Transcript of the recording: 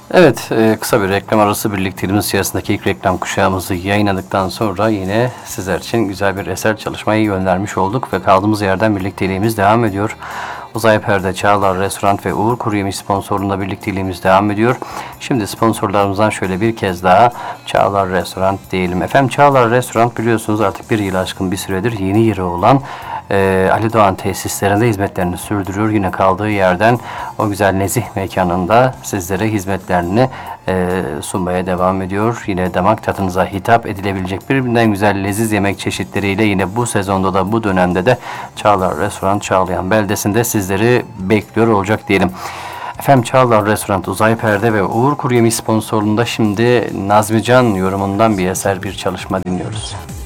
Evet, kısa bir reklam arası birlikteliğimiz içerisindeki ilk reklam kuşağımızı yayınladıktan sonra yine sizler için güzel bir eser çalışmayı göndermiş olduk ve kaldığımız yerden birlikteliğimiz devam ediyor. Uzay Perde, Çağlar Restoran ve Uğur Kuruyemiş sponsorluğunda birlikteliğimiz devam ediyor. Şimdi sponsorlarımızdan şöyle bir kez daha Çağlar Restoran diyelim. Efendim Çağlar Restoran biliyorsunuz artık bir yılı aşkın bir süredir yeni yeri olan Ali Doğan tesislerinde hizmetlerini sürdürüyor. Yine kaldığı yerden o güzel nezih mekanında sizlere hizmetlerini sunmaya devam ediyor. Yine damak tadınıza hitap edilebilecek birbirinden güzel leziz yemek çeşitleriyle yine bu sezonda da bu dönemde de Çağlar Restoran Çağlayan beldesinde sizleri bekliyor olacak diyelim. Efendim Çağlar Restoran, Uzay Perde ve Uğur Kuruyemiş sponsorluğunda şimdi Nazmi Can yorumundan bir eser, bir çalışma dinliyoruz.